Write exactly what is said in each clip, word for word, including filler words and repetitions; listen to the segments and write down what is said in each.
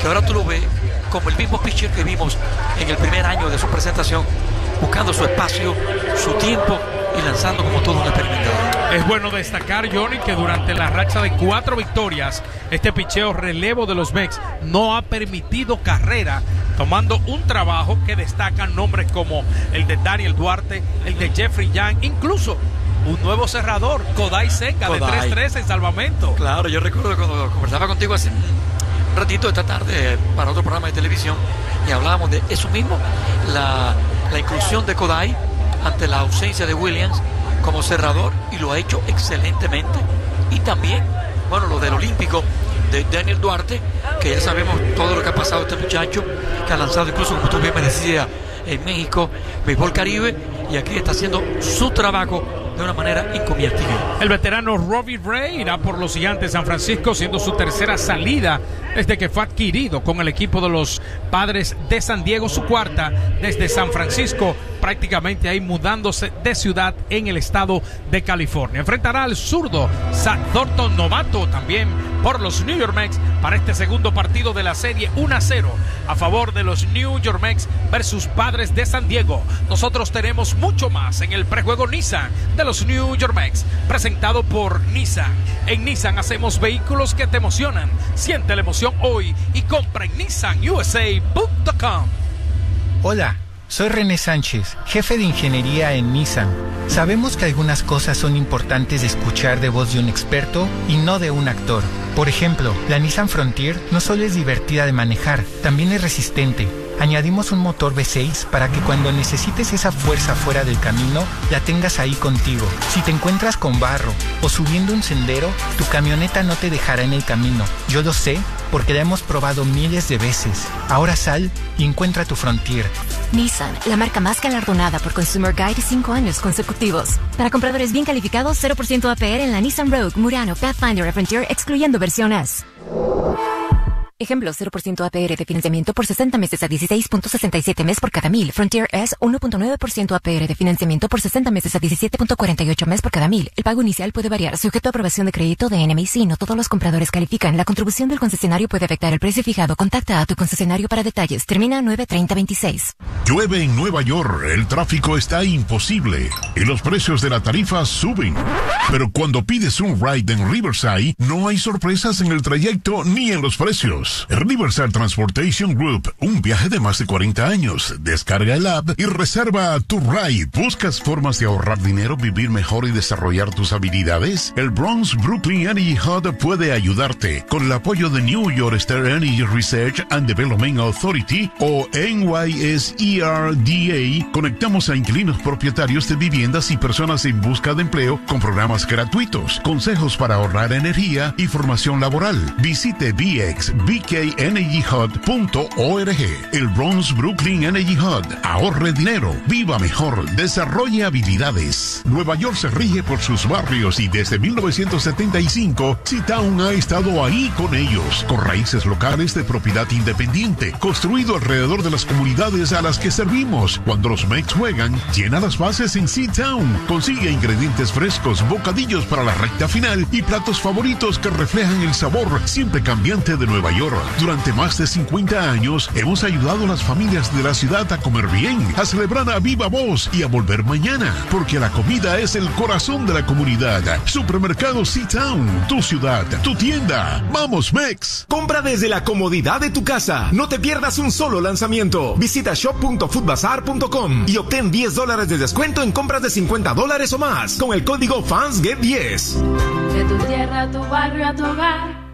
que ahora tú lo ves como el mismo pitcher que vimos en el primer año de su presentación, buscando su espacio, su tiempo y lanzando como todo un experimentado. Es bueno destacar, Johnny, que durante la racha de cuatro victorias, este picheo relevo de los Mex no ha permitido carrera, tomando un trabajo que destacan nombres como el de Daniel Duarte, el de Jeffrey Young, incluso un nuevo cerrador, Kodai Senga, de tres tres en salvamento. Claro, yo recuerdo cuando conversaba contigo hace un ratito esta tarde para otro programa de televisión y hablábamos de eso mismo, la, la inclusión de Kodai ante la ausencia de Williams como cerrador, y lo ha hecho excelentemente. Y también, bueno, lo del olímpico de Daniel Duarte, que ya sabemos todo lo que ha pasado este muchacho, que ha lanzado incluso, como tú bien me decías, en México, béisbol Caribe, y aquí está haciendo su trabajo de una manera inconvertible. El veterano Robbie Ray irá por los Gigantes de San Francisco, siendo su tercera salida desde que fue adquirido con el equipo de los Padres de San Diego, su cuarta desde San Francisco, prácticamente ahí mudándose de ciudad en el estado de California. Enfrentará al zurdo Zach Thornton, novato también por los New York Mets, para este segundo partido de la serie uno a cero a favor de los New York Mets versus Padres de San Diego. Nosotros tenemos mucho más en el prejuego Nissan de los New York Mets, presentado por Nissan. En Nissan hacemos vehículos que te emocionan. Siente la emoción hoy y compra en nissan u s a punto com. Hola, soy René Sánchez, jefe de ingeniería en Nissan. Sabemos que algunas cosas son importantes de escuchar de voz de un experto y no de un actor. Por ejemplo, la Nissan Frontier no solo es divertida de manejar, también es resistente. Añadimos un motor V seis para que cuando necesites esa fuerza fuera del camino, la tengas ahí contigo. Si te encuentras con barro o subiendo un sendero, tu camioneta no te dejará en el camino. Yo lo sé porque la hemos probado miles de veces. Ahora sal y encuentra tu Frontier. Nissan, la marca más galardonada por Consumer Guide cinco años consecutivos. Para compradores bien calificados, cero por ciento A P R en la Nissan Rogue, Murano, Pathfinder y Frontier, excluyendo versión S. Ejemplo, cero por ciento A P R de financiamiento por sesenta meses a dieciséis punto sesenta y siete mes por cada mil. Frontier S, uno punto nueve por ciento A P R de financiamiento por sesenta meses a diecisiete punto cuarenta y ocho mes por cada mil. El pago inicial puede variar, sujeto a aprobación de crédito de N M I C. No todos los compradores califican. La contribución del concesionario puede afectar el precio fijado. Contacta a tu concesionario para detalles. Termina nueve treinta veintiséis. Llueve en Nueva York, el tráfico está imposible y los precios de la tarifa suben. Pero cuando pides un ride en Riverside, no hay sorpresas en el trayecto ni en los precios. Riverside Transportation Group, un viaje de más de cuarenta años. Descarga el app y reserva tu ride. ¿Buscas formas de ahorrar dinero, vivir mejor y desarrollar tus habilidades? El Bronx Brooklyn Energy Hub puede ayudarte. Con el apoyo de New York State Energy Research and Development Authority o N Y S E R D A, conectamos a inquilinos propietarios de viviendas y personas en busca de empleo con programas gratuitos, consejos para ahorrar energía y formación laboral. Visite B X B K energy hub punto org. El Bronx Brooklyn Energy Hub. Ahorre dinero, viva mejor, desarrolle habilidades. Nueva York se rige por sus barrios y desde mil novecientos setenta y cinco, C-Town ha estado ahí con ellos, con raíces locales de propiedad independiente, construido alrededor de las comunidades a las que servimos. Cuando los Mets juegan, llena las bases en C-Town. Consigue ingredientes frescos, bocadillos para la recta final y platos favoritos que reflejan el sabor siempre cambiante de Nueva York. Durante más de cincuenta años hemos ayudado a las familias de la ciudad a comer bien, a celebrar a viva voz y a volver mañana, porque la comida es el corazón de la comunidad. Supermercado C-Town, tu ciudad, tu tienda. ¡Vamos, Mex! Compra desde la comodidad de tu casa. No te pierdas un solo lanzamiento. Visita shop punto food bazaar punto com y obtén diez dólares de descuento en compras de cincuenta dólares o más con el código Fans Get diez. De tu tierra a tu barrio a tu hogar.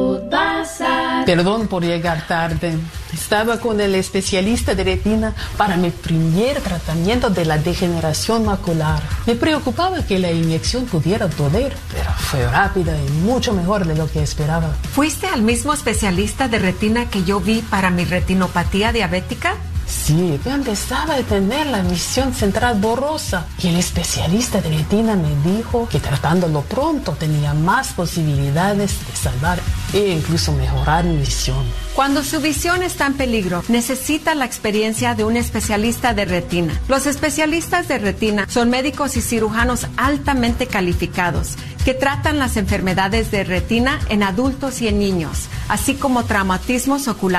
Perdón por llegar tarde. Estaba con el especialista de retina para mi primer tratamiento de la degeneración macular. Me preocupaba que la inyección pudiera doler, pero fue rápida y mucho mejor de lo que esperaba. ¿Fuiste al mismo especialista de retina que yo vi para mi retinopatía diabética? Sí, yo empezaba a tener la visión central borrosa y el especialista de retina me dijo que tratándolo pronto tenía más posibilidades de salvar e incluso mejorar mi visión. Cuando su visión está en peligro, necesita la experiencia de un especialista de retina. Los especialistas de retina son médicos y cirujanos altamente calificados que tratan las enfermedades de retina en adultos y en niños, así como traumatismos oculares.